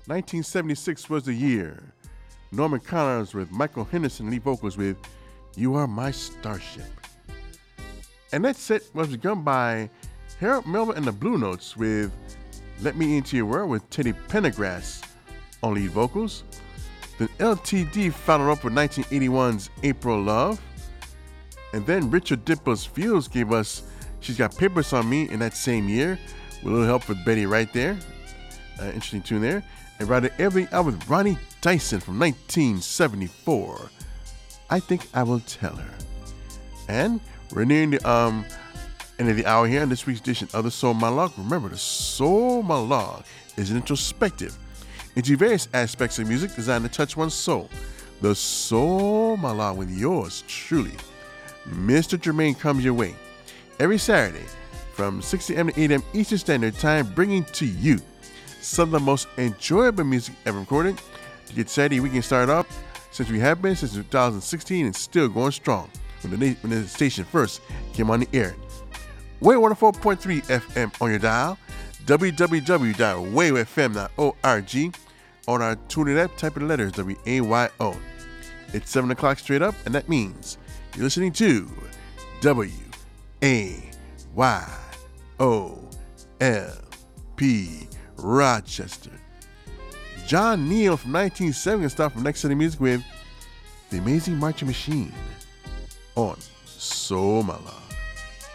1976 was the year. Norman Connors with Michael Henderson lead vocals with You Are My Starship. And that set was begun by Harold Melvin and the Blue Notes with Let Me Into Your World with Teddy Pendergrass on lead vocals. Then LTD followed up with 1981's April Love. And then Richard Dimples Fields gave us She's Got Papers on Me in that same year, with a little help with Betty right there. Interesting tune there. And right everything out with Ronnie Dyson from 1974. I Think I Will Tell Her. And we're nearing the end of the hour here in this week's edition of the Soul Monologue. Remember, the Soul Monologue is an introspective into various aspects of music designed to touch one's soul. The Soul Monologue with yours truly, Mr. Jermaine, comes your way every Saturday from 6 a.m. to 8 a.m. Eastern Standard Time, bringing to you some of the most enjoyable music ever recorded. To get Saturday weekend started off, since we have been since 2016 and still going strong when the station first came on the air. Wave 104.3 FM on your dial, www.wavefm.org. On our TuneIn app, type in the letters WAYO. It's 7 o'clock straight up, and that means you're listening to WAYOLP Rochester. John Neal from 1970 will start from Next City Music with The Amazing Marching Machine on Soul Monologue.